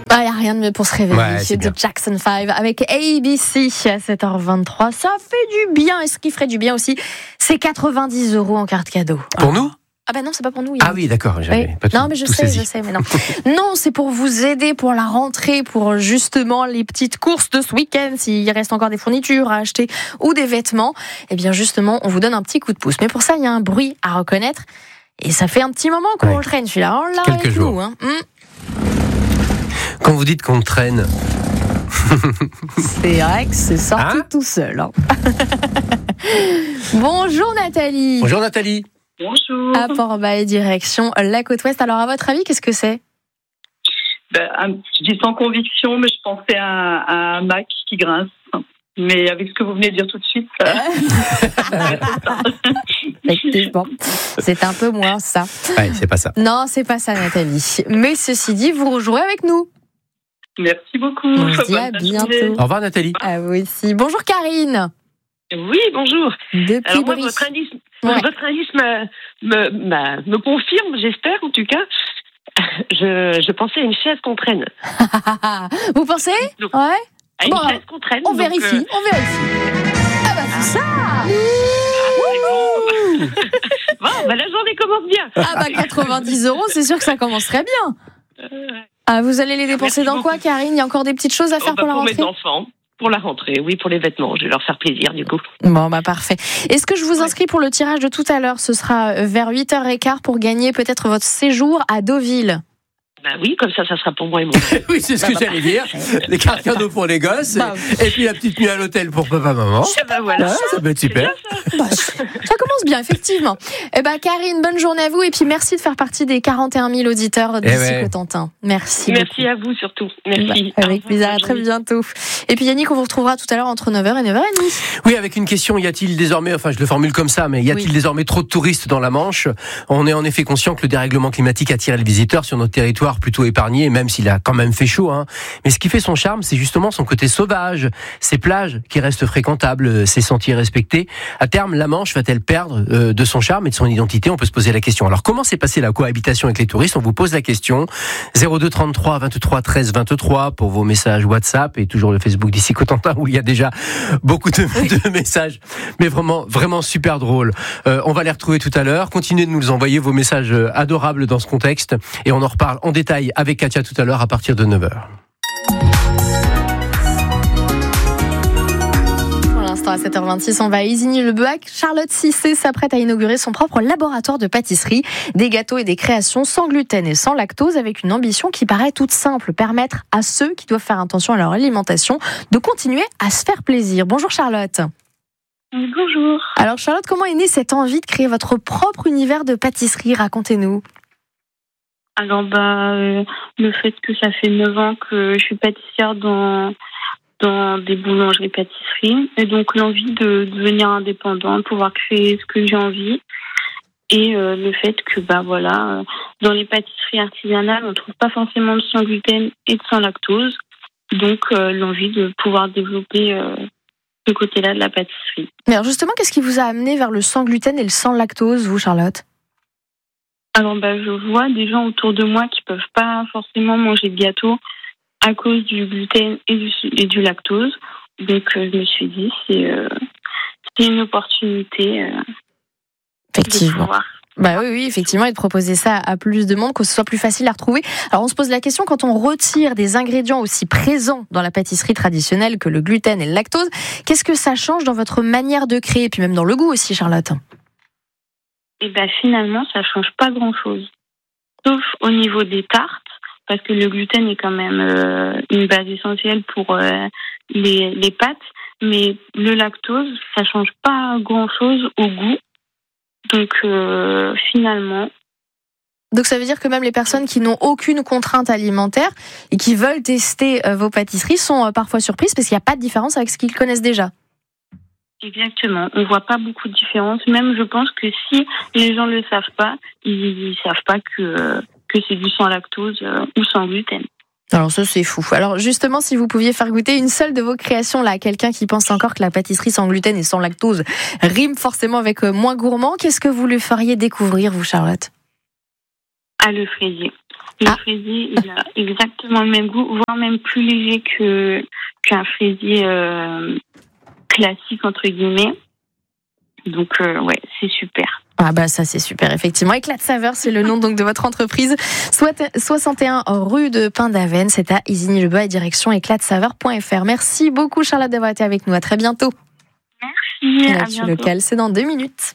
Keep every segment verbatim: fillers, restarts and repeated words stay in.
Il n'y a rien de mieux pour se réveiller. Ouais, c'est de Jackson five avec A B C à sept heures vingt-trois. Ça fait du bien. Et ce qui ferait du bien aussi, c'est quatre-vingt-dix euros en carte cadeau. Pour nous ? Ah ben non, c'est pas pour nous. Ah oui, d'accord. J'avais oui. pas tout, non, mais je tout sais, saisi. je sais, mais non. Non, c'est pour vous aider pour la rentrée, pour justement les petites courses de ce week-end. S'il reste encore des fournitures à acheter ou des vêtements, eh bien justement, on vous donne un petit coup de pouce. Mais pour ça, il y a un bruit à reconnaître. Et ça fait un petit moment qu'on ouais. le traîne, celui-là. On l'a Quelques avec jours. nous. Hein. Hum. Quand vous dites qu'on le traîne... c'est vrai que c'est sorti hein tout seul. Hein. Bonjour Nathalie. Bonjour Nathalie. Bonjour. À Port-Bail, direction la côte ouest. Alors à votre avis, qu'est-ce que c'est ? ben, un, Je dis sans conviction, mais je pensais à, à un Mac qui grince. Mais avec ce que vous venez de dire tout de suite, ça... Effectivement, c'est un peu moins ça. Ouais, c'est pas ça. Non, c'est pas ça, Nathalie. Mais ceci dit, vous rejouerez avec nous. Merci beaucoup. On se dit à bientôt. Au revoir Nathalie. Ah oui, aussi. Bonjour Karine. Oui, bonjour. Depuis Alors moi, Brice. votre indice, ouais. votre indice me, me, me, me confirme, j'espère en tout cas. Je, je pensais à une chaise qu'on traîne. Vous pensez ? Donc, ouais. À une bon, chaise qu'on traîne. On donc, vérifie, euh... on vérifie. Ah bah c'est ça. Ah, bon. Bon, bah la journée commence bien. Ah bah quatre-vingt-dix euros, c'est sûr que ça commencerait bien. Ah, vous allez les dépenser Merci dans beaucoup. quoi, Karine ? Il y a encore des petites choses à faire oh, bah, pour la pour rentrée ? Pour mes enfants, pour la rentrée, oui, pour les vêtements. Je vais leur faire plaisir, du coup. Bon, bah parfait. Est-ce que je vous inscris pour le tirage de tout à l'heure ? Ce sera vers huit heures quinze pour gagner peut-être votre séjour à Deauville. Bah oui, comme ça, ça sera pour moi et mon oui, c'est ce que j'allais dire. Les cartes cadeaux pour les gosses. Bah, et, et puis la petite nuit à l'hôtel pour papa-maman. Bah voilà. Ouais, ça peut être super. Ça. Bah, ça commence bien, effectivement. Eh ben, Karine, bonne journée à vous. Et puis, merci de faire partie des quarante et un mille auditeurs d'ici eh ouais. Cotentin. Merci. Merci beaucoup. à vous surtout. Merci. Bah, avec plaisir. À très bientôt. Et puis, Yannick, on vous retrouvera tout à l'heure entre neuf heures et neuf heures trente. Oui, avec une question. Y a-t-il désormais, enfin, je le formule comme ça, mais y a-t-il oui. désormais trop de touristes dans la Manche ? On est en effet conscient que le dérèglement climatique attire les visiteurs sur notre territoire plutôt épargné, même s'il a quand même fait chaud. Hein. Mais ce qui fait son charme, c'est justement son côté sauvage, ses plages qui restent fréquentables, ses sentiers respectés. À terme, la Manche va-t-elle perdre euh, de son charme et de son identité ? On peut se poser la question. Alors, comment s'est passée la cohabitation avec les touristes ? On vous pose la question. zéro deux trente-trois vingt-trois treize vingt-trois pour vos messages WhatsApp et toujours le Facebook d'ici Cotentin où il y a déjà beaucoup de, de messages. Mais vraiment, vraiment super drôle. Euh, on va les retrouver tout à l'heure. Continuez de nous envoyer vos messages adorables dans ce contexte et on en reparle en détail avec Katia tout à l'heure à partir de neuf heures. À sept heures vingt-six, on va à Isigny-le-Bac. Charlotte Cissé s'apprête à inaugurer son propre laboratoire de pâtisserie, des gâteaux et des créations sans gluten et sans lactose, avec une ambition qui paraît toute simple, permettre à ceux qui doivent faire attention à leur alimentation de continuer à se faire plaisir. Bonjour Charlotte. Bonjour. Alors Charlotte, comment est née cette envie de créer votre propre univers de pâtisserie ? Racontez-nous. Alors bah euh, le fait que ça fait neuf ans que je suis pâtissière dans dans des boulangeries-pâtisseries et donc l'envie de devenir indépendante, pouvoir créer ce que j'ai envie et euh, le fait que bah voilà euh, dans les pâtisseries artisanales on trouve pas forcément de sans gluten et de sans lactose, donc euh, l'envie de pouvoir développer euh, ce côté-là de la pâtisserie. Mais alors justement, qu'est-ce qui vous a amené vers le sans gluten et le sans lactose, vous Charlotte ? Alors bah je vois des gens autour de moi qui peuvent pas forcément manger de gâteau à cause du gluten et du, et du lactose. Donc, euh, je me suis dit, c'est, euh, c'est une opportunité. Euh, effectivement. Bah oui, oui, effectivement, et de proposer ça à plus de monde, que ce soit plus facile à retrouver. Alors, on se pose la question, quand on retire des ingrédients aussi présents dans la pâtisserie traditionnelle que le gluten et le lactose, qu'est-ce que ça change dans votre manière de créer, et puis même dans le goût aussi, Charlotte ? Eh bien, finalement, ça change pas grand-chose. Sauf au niveau des tartes, parce que le gluten est quand même euh, une base essentielle pour euh, les, les pâtes, mais le lactose, ça change pas grand-chose au goût. Donc, euh, finalement... Donc, ça veut dire que même les personnes qui n'ont aucune contrainte alimentaire et qui veulent tester euh, vos pâtisseries sont euh, parfois surprises parce qu'il n'y a pas de différence avec ce qu'ils connaissent déjà. Exactement. On voit pas beaucoup de différence. Même, je pense que si les gens le savent pas, ils, ils savent pas que... Euh, que c'est du sans lactose euh, ou sans gluten. Alors ça c'est fou. Alors justement, si vous pouviez faire goûter une seule de vos créations là à quelqu'un qui pense encore que la pâtisserie sans gluten et sans lactose rime forcément avec euh, moins gourmand, qu'est-ce que vous lui feriez découvrir, vous Charlotte ? À le fraisier. Le Ah. fraisier, il a exactement le même goût, voire même plus léger que qu'un fraisier euh, classique entre guillemets. Donc euh, ouais, c'est super. Ah bah ça c'est super, effectivement. Éclat de saveur, c'est le nom donc de votre entreprise. soixante et un rue de Pin-d'Aven, c'est à Isigny-le-Bois et direction éclat de saveur point f r. Merci beaucoup Charlotte d'avoir été avec nous. À très bientôt. Merci, à L'actu bientôt. locale, c'est dans deux minutes.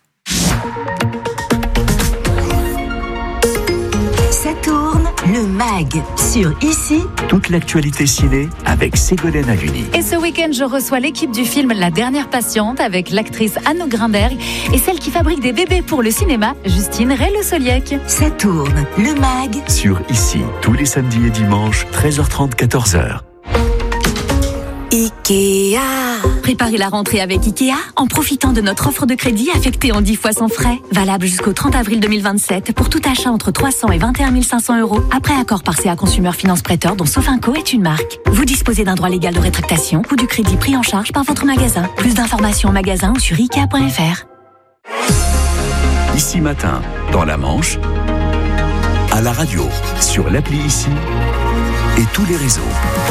Ça tourne, le mag sur Ici. Toute l'actualité ciné avec Ségolène Haluni. Et ce week-end, je reçois l'équipe du film La Dernière Patiente avec l'actrice Anne Grimberg et celle qui fabrique des bébés pour le cinéma, Justine Rey-Le-Soliec. Ça tourne, le mag. Sur Ici, tous les samedis et dimanches, treize heures trente, quatorze heures. Ikea. Préparez la rentrée avec Ikea en profitant de notre offre de crédit affectée en dix fois sans frais. Valable jusqu'au trente avril deux mille vingt-sept pour tout achat entre trois cents et vingt et un mille cinq cents euros. Après accord par C A Consumer Finance Prêteur dont Sofinco est une marque. Vous disposez d'un droit légal de rétractation ou du crédit pris en charge par votre magasin. Plus d'informations en magasin ou sur ikea point f r. Ici Matin, dans la Manche, à la radio, sur l'appli Ici et tous les réseaux.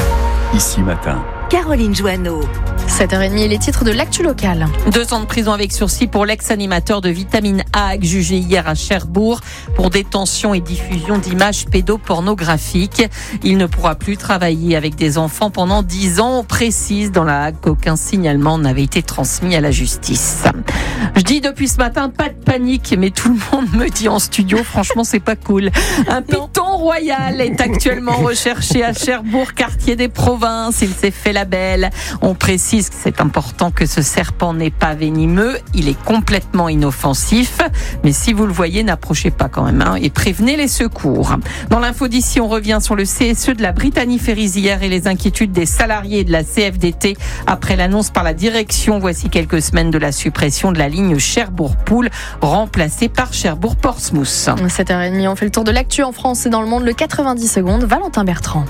Ici Matin. Caroline Joanneau. sept heures trente, les titres de l'actu locale. Deux ans de prison avec sursis pour l'ex-animateur de Vitamine A, jugé hier à Cherbourg pour détention et diffusion d'images pédopornographiques. Il ne pourra plus travailler avec des enfants pendant dix ans. On précise dans la Hague qu'aucun signalement n'avait été transmis à la justice. Je dis depuis ce matin, pas de panique, mais tout le monde me dit en studio, franchement, c'est pas cool. Un python royal est actuellement recherché à Cherbourg, quartier des Provinces. Il s'est fait la belle. On précise que c'est important que ce serpent n'est pas venimeux. Il est complètement inoffensif. Mais si vous le voyez, n'approchez pas quand même, hein, et prévenez les secours. Dans l'info d'ici, on revient sur le C S E de la Brittany Ferries hier et les inquiétudes des salariés de la C F D T après l'annonce par la direction, voici quelques semaines, de la suppression de la ligne Cherbourg-Poole, remplacée par Cherbourg-Portsmouth. sept heures trente, on fait le tour de l'actu en France et dans le monde. Le quatre-vingt-dix secondes, Valentin Bertrand.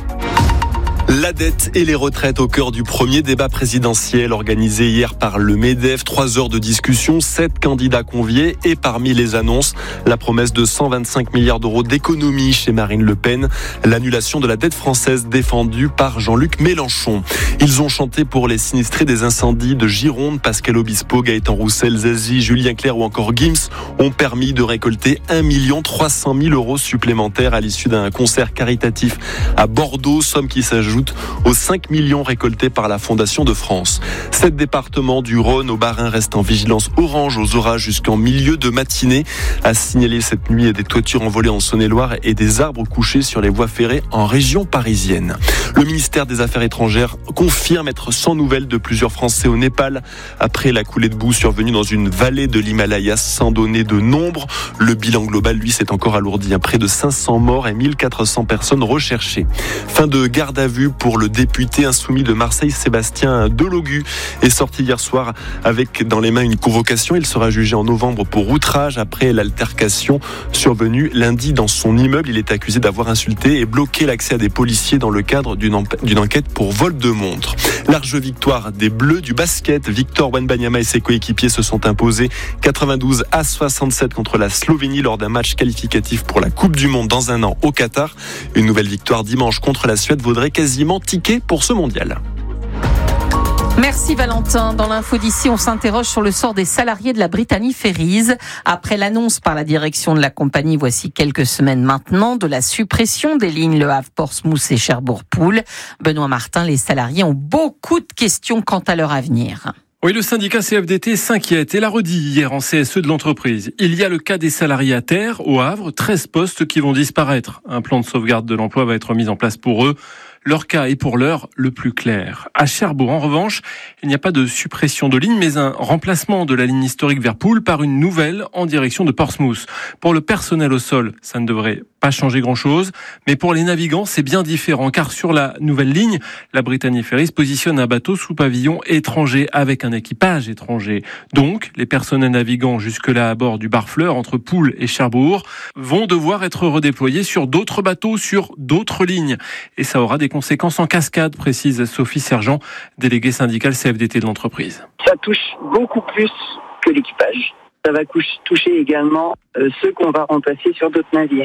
La dette et les retraites au cœur du premier débat présidentiel organisé hier par le MEDEF. Trois heures de discussion, sept candidats conviés et parmi les annonces, la promesse de cent vingt-cinq milliards d'euros d'économie chez Marine Le Pen, l'annulation de la dette française défendue par Jean-Luc Mélenchon. Ils ont chanté pour les sinistrés des incendies de Gironde. Pascal Obispo, Gaëtan Roussel, Zazie, Julien Clerc ou encore Gims ont permis de récolter un million trois cent mille euros supplémentaires à l'issue d'un concert caritatif à Bordeaux, somme qui s'ajoute aux cinq millions récoltés par la Fondation de France. Sept départements du Rhône au Bas-Rhin restent en vigilance orange aux orages jusqu'en milieu de matinée. À signaler cette nuit des toitures envolées en Saône-et-Loire et des arbres couchés sur les voies ferrées en région parisienne. Le ministère des Affaires étrangères confirme être sans nouvelles de plusieurs Français au Népal après la coulée de boue survenue dans une vallée de l'Himalaya sans donner de nombre. Le bilan global, lui, s'est encore alourdi. Près de cinq cents morts et mille quatre cents personnes recherchées. Fin de garde à vue pour le député insoumis de Marseille, Sébastien Delogu, est sorti hier soir avec dans les mains une convocation. Il sera jugé en novembre pour outrage après l'altercation survenue lundi dans son immeuble. Il est accusé d'avoir insulté et bloqué l'accès à des policiers dans le cadre d'une, en- d'une enquête pour vol de montre. Large victoire des Bleus du basket. Victor Wembanyama et ses coéquipiers se sont imposés quatre-vingt-douze à soixante-sept contre la Slovénie lors d'un match qualificatif pour la Coupe du Monde dans un an au Qatar. Une nouvelle victoire dimanche contre la Suède vaudrait quasiment ticket pour ce mondial. Merci Valentin. Dans l'info d'ici, on s'interroge sur le sort des salariés de la Brittany Ferries. Après l'annonce par la direction de la compagnie, voici quelques semaines maintenant, de la suppression des lignes Le Havre, Portsmouth et Cherbourg-Poole. Benoît Martin, les salariés ont beaucoup de questions quant à leur avenir. Oui, le syndicat C F D T s'inquiète et l'a redit hier en C S E de l'entreprise. Il y a le cas des salariés à terre, au Havre, treize postes qui vont disparaître. Un plan de sauvegarde de l'emploi va être mis en place pour eux. Leur cas est pour l'heure le plus clair. À Cherbourg, en revanche, il n'y a pas de suppression de ligne, mais un remplacement de la ligne historique vers Poole par une nouvelle en direction de Portsmouth. Pour le personnel au sol, ça ne devrait pas changer grand-chose, mais pour les navigants, c'est bien différent, car sur la nouvelle ligne, la Brittany Ferries positionne un bateau sous pavillon étranger avec un équipage étranger. Donc, les personnels navigants jusque-là à bord du Barfleur entre Poole et Cherbourg vont devoir être redéployés sur d'autres bateaux, sur d'autres lignes. Et ça aura des conséquences en cascade, précise Sophie Sergent, déléguée syndicale C F D T de l'entreprise. Ça touche beaucoup plus que l'équipage. Ça va toucher également euh, ceux qu'on va remplacer sur d'autres navires.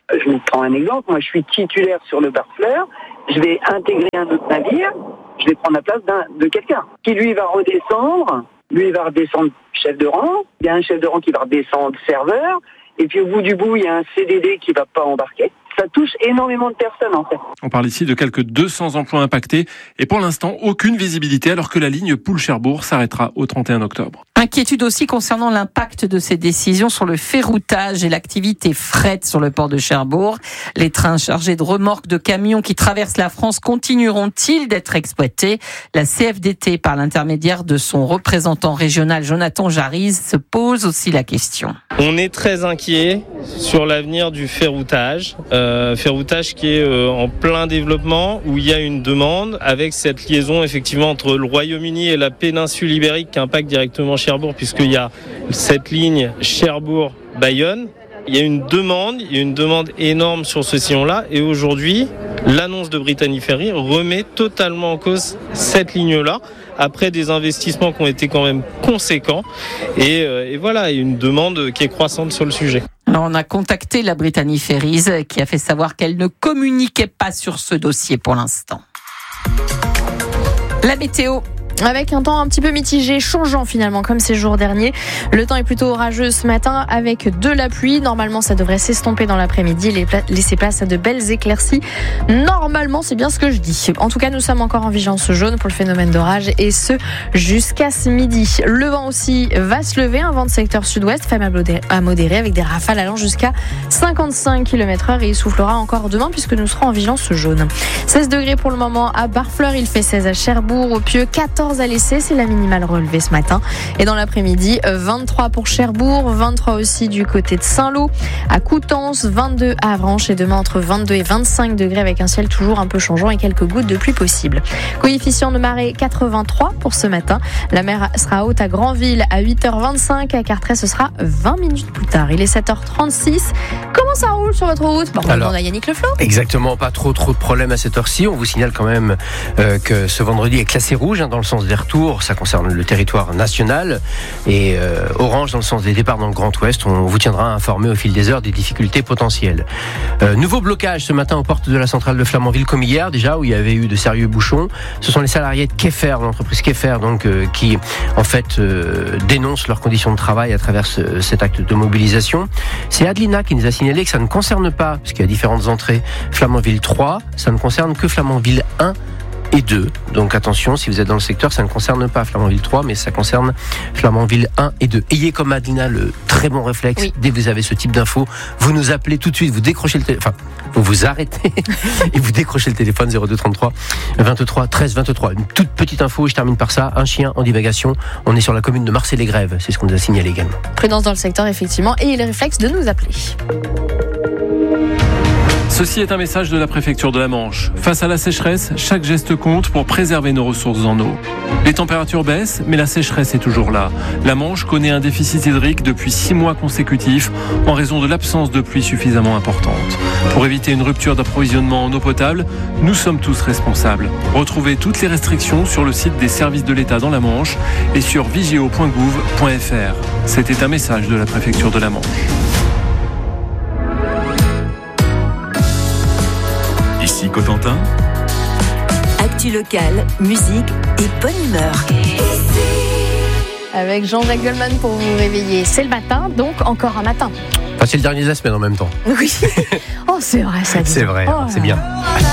je vous prends un exemple, moi je suis titulaire sur le Barfleur, je vais intégrer un autre navire, je vais prendre la place d'un, de quelqu'un qui lui va redescendre, lui il va redescendre chef de rang, il y a un chef de rang qui va redescendre serveur, et puis au bout du bout il y a un C D D qui va pas embarquer. Ça touche énormément de personnes en fait. On parle ici de quelques deux cents emplois impactés et pour l'instant aucune visibilité alors que la ligne Poule-Cherbourg s'arrêtera au trente et un octobre. Inquiétude aussi concernant l'impact de ces décisions sur le ferroutage et l'activité fret sur le port de Cherbourg. Les trains chargés de remorques de camions qui traversent la France continueront-ils d'être exploités ? La C F D T, par l'intermédiaire de son représentant régional Jonathan Jarriz, se pose aussi la question. On est très inquiet sur l'avenir du ferroutage. Euh, ferroutage qui est euh, en plein développement, où il y a une demande avec cette liaison effectivement entre le Royaume-Uni et la péninsule ibérique qui impacte directement Cherbourg, puisqu'il y a cette ligne Cherbourg-Bayonne. Il y a une demande, il y a une demande énorme sur ce sillon-là, et aujourd'hui, l'annonce de Brittany Ferries remet totalement en cause cette ligne-là, après des investissements qui ont été quand même conséquents, et, euh, et voilà, il y a une demande qui est croissante sur le sujet. Alors on a contacté la Brittany Ferries qui a fait savoir qu'elle ne communiquait pas sur ce dossier pour l'instant. La météo. Avec un temps un petit peu mitigé, changeant finalement comme ces jours derniers. Le temps est plutôt orageux ce matin avec de la pluie. Normalement, ça devrait s'estomper dans l'après-midi, laisser place à de belles éclaircies. Normalement, c'est bien ce que je dis. En tout cas, nous sommes encore en vigilance jaune pour le phénomène d'orage et ce jusqu'à ce midi. Le vent aussi va se lever, un vent de secteur sud-ouest faible à modéré avec des rafales allant jusqu'à cinquante-cinq kilomètres heure et il soufflera encore demain puisque nous serons en vigilance jaune. seize degrés pour le moment à Barfleur, il fait seize à Cherbourg, au Pieux, quatorze à l'Essai, c'est la minimale relevée ce matin. Et dans l'après-midi, vingt-trois pour Cherbourg, vingt-trois aussi du côté de Saint-Lô, à Coutances, vingt-deux à Avranches et demain entre vingt-deux et vingt-cinq degrés avec un ciel toujours un peu changeant et quelques gouttes de pluie possibles. Coefficient de marée quatre-vingt-trois pour ce matin. La mer sera haute à Granville à huit heures vingt-cinq, à Carteret ce sera vingt minutes plus tard. Il est sept heures trente-six. Comment ça roule sur votre route ? Bon, on demande à Yannick Leflo. Exactement, pas trop trop de problèmes à cette heure-ci. On vous signale quand même euh, que ce vendredi est classé rouge hein, dans le sens des retours, ça concerne le territoire national, et euh, orange dans le sens des départs dans le Grand Ouest. On vous tiendra informé au fil des heures des difficultés potentielles. Euh, nouveau blocage ce matin aux portes de la centrale de Flamanville comme hier déjà, où il y avait eu de sérieux bouchons. Ce sont les salariés de Keffer, l'entreprise Keffer, donc euh, qui en fait euh, dénoncent leurs conditions de travail à travers ce, cet acte de mobilisation. C'est Adelina qui nous a signalé que ça ne concerne pas, parce qu'il y a différentes entrées, Flamanville trois, ça ne concerne que Flamanville un et deux. Donc attention, si vous êtes dans le secteur, ça ne concerne pas Flamanville trois, mais ça concerne Flamanville un et deux. Ayez comme Adelina le très bon réflexe, oui. Dès que vous avez ce type d'infos, vous nous appelez tout de suite, vous décrochez le téléphone, enfin, vous vous arrêtez et vous décrochez le téléphone zéro deux trente-trois vingt-trois treize vingt-trois. Une toute petite info, je termine par ça, un chien en divagation. On est sur la commune de Marseille-les-Grèves, c'est ce qu'on nous a signalé également. Prudence dans le secteur, effectivement, et le réflexe de nous appeler. Ceci est un message de la préfecture de la Manche. Face à la sécheresse, chaque geste compte pour préserver nos ressources en eau. Les températures baissent, mais la sécheresse est toujours là. La Manche connaît un déficit hydrique depuis six mois consécutifs en raison de l'absence de pluie suffisamment importante. Pour éviter une rupture d'approvisionnement en eau potable, nous sommes tous responsables. Retrouvez toutes les restrictions sur le site des services de l'État dans la Manche et sur vigeo point gouv point f r. C'était un message de la préfecture de la Manche. Ici Cotentin. Actu locale, musique et bonne humeur. Avec Jean-Jacques Goldman pour vous réveiller. C'est le matin, donc encore un matin. Enfin, c'est le dernier de la semaine en même temps. Oui. Oh, c'est vrai ça. C'est vrai, oh, c'est bien.